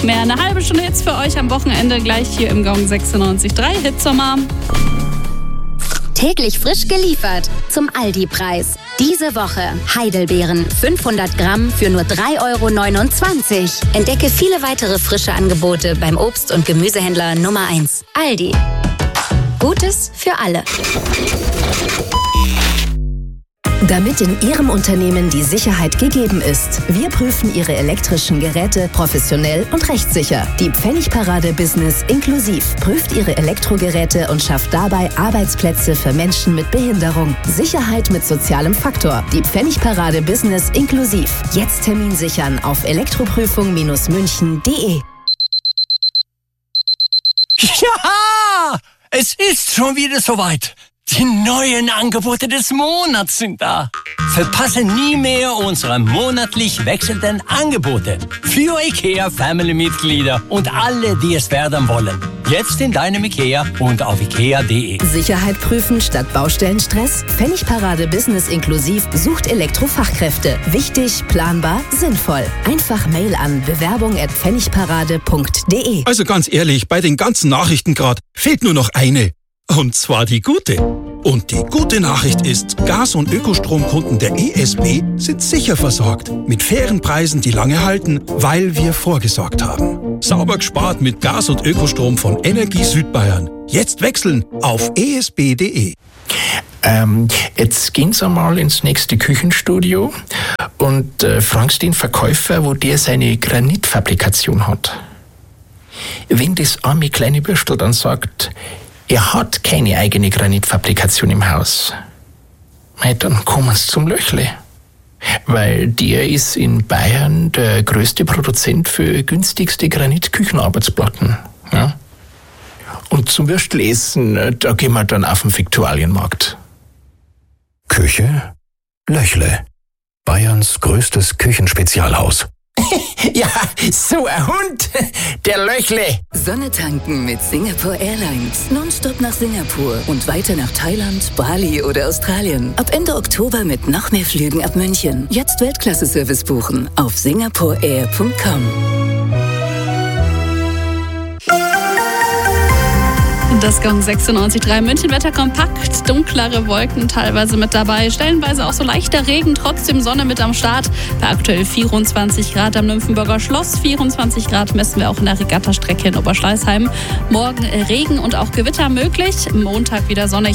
noch mehr. Eine halbe Stunde Hits für euch am Wochenende, gleich hier im Gong 96.3 Hitsommer. Täglich frisch geliefert zum Aldi-Preis. Diese Woche Heidelbeeren 500 Gramm für nur 3,29 €. Entdecke viele weitere frische Angebote beim Obst- und Gemüsehändler Nummer 1. Aldi. Gutes für alle. Damit in Ihrem Unternehmen die Sicherheit gegeben ist. Wir prüfen Ihre elektrischen Geräte professionell und rechtssicher. Die Pfennigparade Business inklusiv prüft Ihre Elektrogeräte und schafft dabei Arbeitsplätze für Menschen mit Behinderung. Sicherheit mit sozialem Faktor. Die Pfennigparade Business inklusiv. Jetzt Termin sichern auf elektroprüfung-münchen.de. Ja, es ist schon wieder soweit. Die neuen Angebote des Monats sind da. Verpasse nie mehr unsere monatlich wechselnden Angebote für IKEA-Family-Mitglieder und alle, die es werden wollen. Jetzt in deinem IKEA und auf ikea.de. Sicherheit prüfen statt Baustellenstress? Pfennigparade Business inklusiv sucht Elektrofachkräfte. Wichtig, planbar, sinnvoll. Einfach Mail an bewerbung@pfennigparade.de. Also ganz ehrlich, bei den ganzen Nachrichten gerade fehlt nur noch eine. Und zwar die gute. Und die gute Nachricht ist, Gas- und Ökostromkunden der ESB sind sicher versorgt. Mit fairen Preisen, die lange halten, weil wir vorgesorgt haben. Sauber gespart mit Gas- und Ökostrom von Energie Südbayern. Jetzt wechseln auf esb.de. Jetzt gehen Sie mal ins nächste Küchenstudio und fragen Sie den Verkäufer, wo der seine Granitfabrikation hat. Wenn das arme kleine Würstel dann sagt, er hat keine eigene Granitfabrikation im Haus, dann kommen Sie zum Löchle. Weil der ist in Bayern der größte Produzent für günstigste Granitküchenarbeitsplatten. Ja? Und zum Würstelessen, da gehen wir dann auf den Viktualienmarkt. Küche? Löchle. Bayerns größtes Küchenspezialhaus. Ja, so ein Hund, der Löchle. Sonne tanken mit Singapore Airlines. Nonstop nach Singapur und weiter nach Thailand, Bali oder Australien. Ab Ende Oktober mit noch mehr Flügen ab München. Jetzt Weltklasse-Service buchen auf singaporeair.com. Das Gong 96.3 München-Wetter kompakt, dunklere Wolken teilweise mit dabei, stellenweise auch so leichter Regen, trotzdem Sonne mit am Start. Bei aktuell 24 Grad am Nymphenburger Schloss, 24 Grad messen wir auch in der Regattastrecke in Oberschleißheim. Morgen Regen und auch Gewitter möglich, Montag wieder sonnig.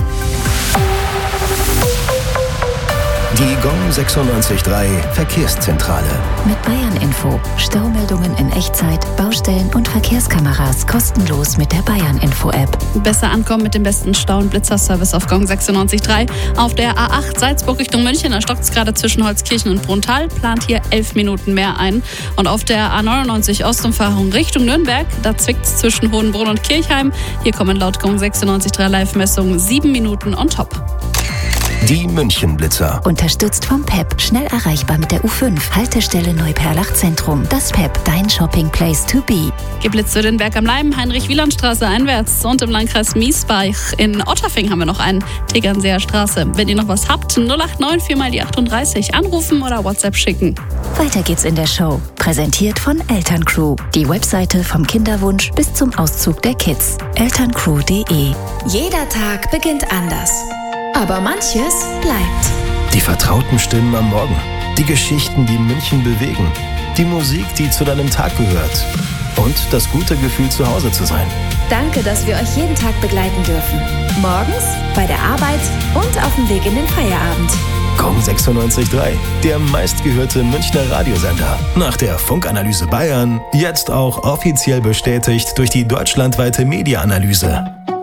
Die Gong 96.3 Verkehrszentrale. Mit Bayern Info. Staumeldungen in Echtzeit, Baustellen und Verkehrskameras kostenlos mit der Bayern Info App. Besser ankommen mit dem besten Stau- und Blitzerservice auf Gong 96.3. Auf der A8 Salzburg Richtung München, da stockt es gerade zwischen Holzkirchen und Bruntal, plant hier 11 Minuten mehr ein. Und auf der A99 Ostumfahrung Richtung Nürnberg, da zwickt es zwischen Hohenbrunn und Kirchheim. Hier kommen laut Gong 96.3 Live-Messungen 7 Minuten on top. Die München-Blitzer. Unterstützt vom PEP. Schnell erreichbar mit der U5. Haltestelle Neuperlach Zentrum. Das PEP, dein Shopping Place to be. Geblitzt wird in Berg am Leim, Heinrich-Wieland-Straße einwärts und im Landkreis Miesbach. In Otterfing haben wir noch einen, Tegernseer Straße. Wenn ihr noch was habt, 089 4x38 anrufen oder WhatsApp schicken. Weiter geht's in der Show. Präsentiert von Elterncrew. Die Webseite vom Kinderwunsch bis zum Auszug der Kids. elterncrew.de. Jeder Tag beginnt anders. Aber manches bleibt. Die vertrauten Stimmen am Morgen. Die Geschichten, die München bewegen. Die Musik, die zu deinem Tag gehört. Und das gute Gefühl, zu Hause zu sein. Danke, dass wir euch jeden Tag begleiten dürfen. Morgens, bei der Arbeit und auf dem Weg in den Feierabend. Gong 96.3, der meistgehörte Münchner Radiosender. Nach der Funkanalyse Bayern, jetzt auch offiziell bestätigt durch die deutschlandweite Media-Analyse.